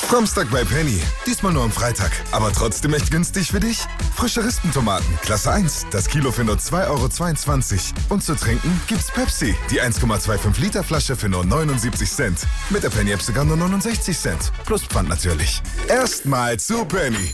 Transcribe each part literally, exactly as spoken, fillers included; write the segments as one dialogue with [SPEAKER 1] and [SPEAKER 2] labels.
[SPEAKER 1] Samstag bei Penny. Diesmal nur am Freitag. Aber trotzdem echt günstig für dich? Frische Rispentomaten, Klasse eins. Das Kilo für nur zwei Euro zweiundzwanzig. Und zu trinken gibt's Pepsi. Die eins Komma fünfundzwanzig Liter Flasche für nur neunundsiebzig Cent. Mit der Penny-App sogar nur neunundsechzig Cent. Plus Pfand natürlich. Erstmal zu Penny.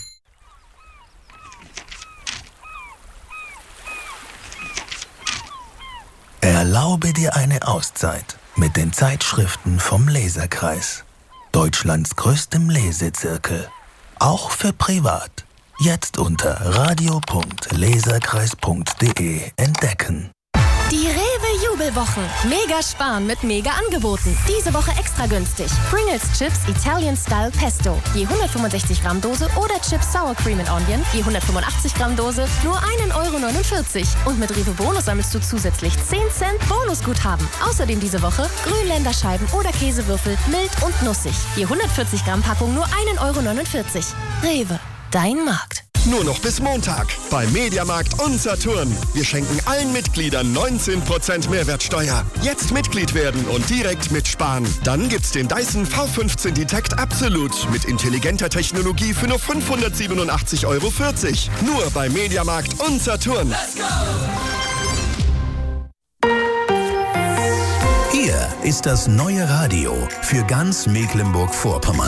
[SPEAKER 2] Erlaube dir eine Auszeit mit den Zeitschriften vom Leserkreis. Deutschlands größtem Lesezirkel. Auch für privat. Jetzt unter radio punkt leserkreis punkt de entdecken.
[SPEAKER 3] Die Rewe-Jubelwochen. Mega sparen mit Mega-Angeboten. Diese Woche extra günstig. Pringles Chips Italian Style Pesto. Je hundertfünfundsechzig Gramm Dose oder Chips Sour Cream and Onion. Je hundertfünfundachtzig Gramm Dose nur ein Euro neunundvierzig. Und mit Rewe Bonus sammelst du zusätzlich zehn Cent Bonusguthaben. Außerdem diese Woche Grünländerscheiben oder Käsewürfel mild und nussig. Je hundertvierzig Gramm Packung nur ein Euro neunundvierzig. Rewe, dein Markt.
[SPEAKER 4] Nur noch bis Montag bei Mediamarkt und Saturn. Wir schenken allen Mitgliedern neunzehn Prozent Mehrwertsteuer. Jetzt Mitglied werden und direkt mitsparen. Dann gibt's den Dyson V fünfzehn Detect Absolute mit intelligenter Technologie für nur fünfhundertsiebenundachtzig Euro vierzig. Nur bei Mediamarkt und Saturn.
[SPEAKER 2] Let's go! Hier ist das neue Radio für ganz Mecklenburg-Vorpommern.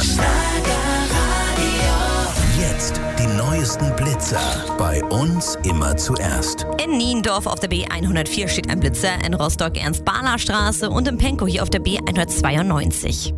[SPEAKER 2] Jetzt die neuesten Blitzer. Bei uns immer zuerst.
[SPEAKER 5] In Niendorf auf der B hundertvier steht ein Blitzer, in Rostock Ernst-Bahler-Straße und in Penkow hier auf der B hundertzweiundneunzig.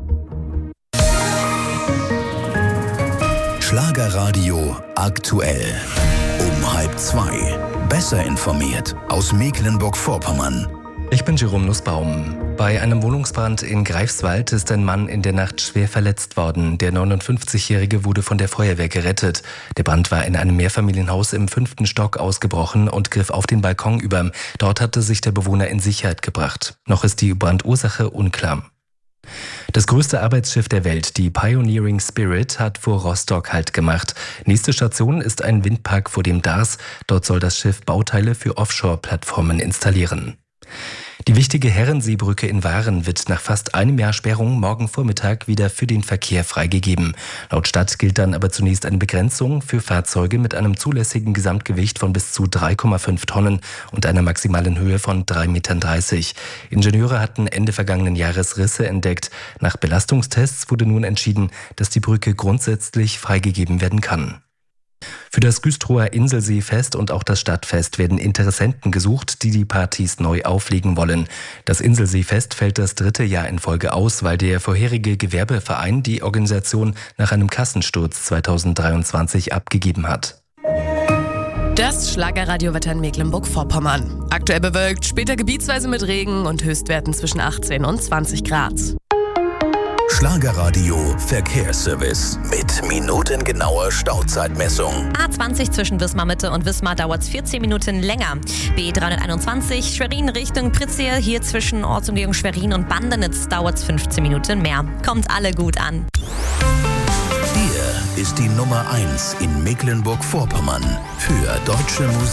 [SPEAKER 2] Schlagerradio aktuell. Um halb zwei. Besser informiert aus Mecklenburg-Vorpommern.
[SPEAKER 6] Ich bin Jerome Nussbaum. Bei einem Wohnungsbrand in Greifswald ist ein Mann in der Nacht schwer verletzt worden. Der neunundfünfzigjährige wurde von der Feuerwehr gerettet. Der Brand war in einem Mehrfamilienhaus im fünften Stock ausgebrochen und griff auf den Balkon über. Dort hatte sich der Bewohner in Sicherheit gebracht. Noch ist die Brandursache unklar. Das größte Arbeitsschiff der Welt, die Pioneering Spirit, hat vor Rostock Halt gemacht. Nächste Station ist ein Windpark vor dem Dars. Dort soll das Schiff Bauteile für Offshore-Plattformen installieren. Die wichtige Herrenseebrücke in Waren wird nach fast einem Jahr Sperrung morgen Vormittag wieder für den Verkehr freigegeben. Laut Stadt gilt dann aber zunächst eine Begrenzung für Fahrzeuge mit einem zulässigen Gesamtgewicht von bis zu drei Komma fünf Tonnen und einer maximalen Höhe von drei Komma dreißig Meter. Ingenieure hatten Ende vergangenen Jahres Risse entdeckt. Nach Belastungstests wurde nun entschieden, dass die Brücke grundsätzlich freigegeben werden kann. Für das Güstrower Inselseefest und auch das Stadtfest werden Interessenten gesucht, die die Partys neu auflegen wollen. Das Inselseefest fällt das dritte Jahr in Folge aus, weil der vorherige Gewerbeverein die Organisation nach einem Kassensturz zweitausenddreiundzwanzig abgegeben hat.
[SPEAKER 7] Das Schlagerradiowetter in Mecklenburg-Vorpommern. Aktuell bewölkt, später gebietsweise mit Regen und Höchstwerten zwischen achtzehn und zwanzig Grad.
[SPEAKER 2] Schlagerradio Verkehrsservice mit minutengenauer Stauzeitmessung.
[SPEAKER 5] A zwanzig zwischen Wismar Mitte und Wismar dauert es vierzehn Minuten länger. B dreihunderteinundzwanzig Schwerin Richtung Pritzia, hier zwischen Ortsumgehung Schwerin und Bandenitz dauert es fünfzehn Minuten mehr. Kommt alle gut an.
[SPEAKER 2] Hier ist die Nummer eins in Mecklenburg-Vorpommern für deutsche Musik.